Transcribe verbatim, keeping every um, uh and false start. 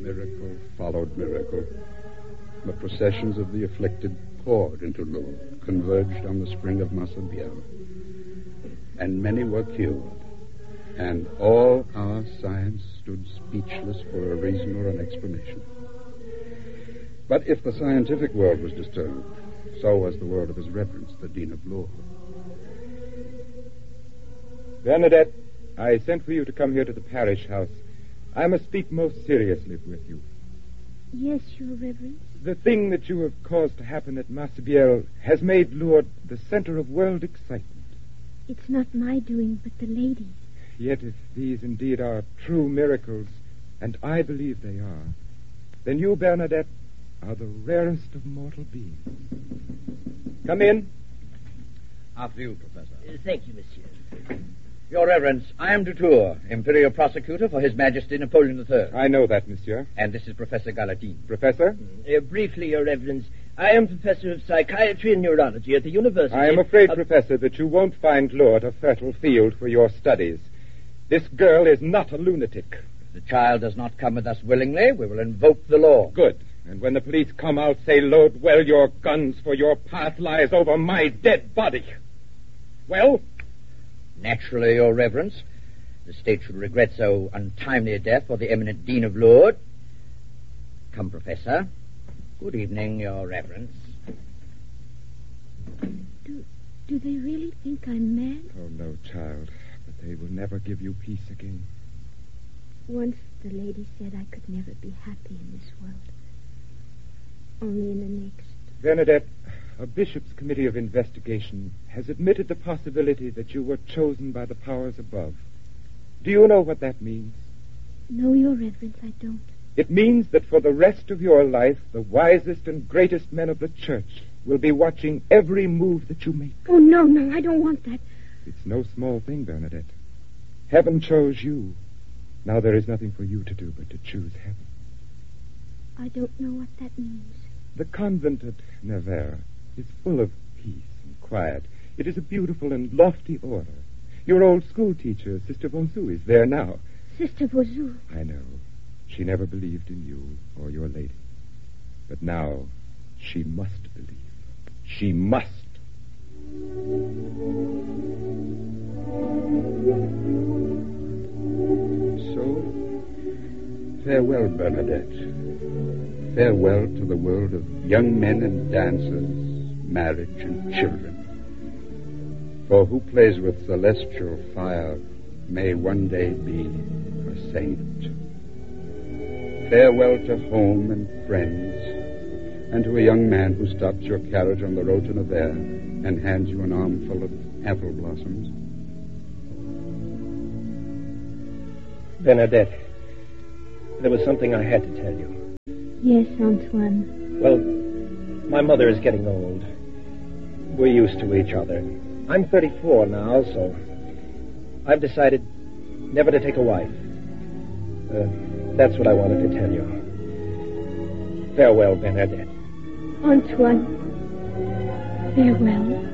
Miracle followed miracle. The processions of the afflicted poured into Lourdes, converged on the spring of Massabielle. And many were cured. And all our science stood speechless for a reason or an explanation. But if the scientific world was disturbed, so was the world of His Reverence, the Dean of Lourdes. Bernadette, I sent for you to come here to the parish house. I must speak most seriously with you. Yes, Your Reverence. The thing that you have caused to happen at Massabielle has made Lourdes the center of world excitement. It's not my doing, but the lady's. Yet if these indeed are true miracles, and I believe they are, then you, Bernadette, are the rarest of mortal beings. Come in. After you, Professor. Uh, thank you, Monsieur. Your Reverence, I am Dutour, Imperial Prosecutor for His Majesty Napoleon the Third. I know that, Monsieur. And this is Professor Galatine. Professor? Uh, briefly, Your Reverence, I am Professor of Psychiatry and Neurology at the University. I am afraid, of... Professor, that you won't find Lourdes a fertile field for your studies. This girl is not a lunatic. If the child does not come with us willingly, we will invoke the law. Good. And when the police come out, say, load well your guns, for your path lies over my dead body. Well? Naturally, Your Reverence. The state should regret so untimely a death for the eminent Dean of Lourdes. Come, Professor. Good evening, Your Reverence. Do, do they really think I'm mad? Oh, no, child. But they will never give you peace again. Once the lady said I could never be happy in this world. Only in the next. Bernadette, a bishop's committee of investigation has admitted the possibility that you were chosen by the powers above. Do you know what that means? No, Your Reverence, I don't. It means that for the rest of your life, the wisest and greatest men of the church will be watching every move that you make. Oh, no, no, I don't want that. It's no small thing, Bernadette. Heaven chose you. Now there is nothing for you to do but to choose heaven. I don't know what that means. The convent at Nevers is full of peace and quiet. It is a beautiful and lofty order. Your old school teacher, Sister Bonsu, is there now. Sister Bonsu? I know. She never believed in you or your lady. But now she must believe. She must. So, farewell, Bernadette. Farewell to the world of young men and dancers, marriage and children. For who plays with celestial fire may one day be a saint. Farewell to home and friends, and to a young man who stops your carriage on the road to Nevers and hands you an armful of apple blossoms. Bernadette, there was something I had to tell you. Yes, Antoine. Well, my mother is getting old. We're used to each other. I'm thirty-four now, so I've decided never to take a wife. Uh, that's what I wanted to tell you. Farewell, Bernadette. Antoine, farewell.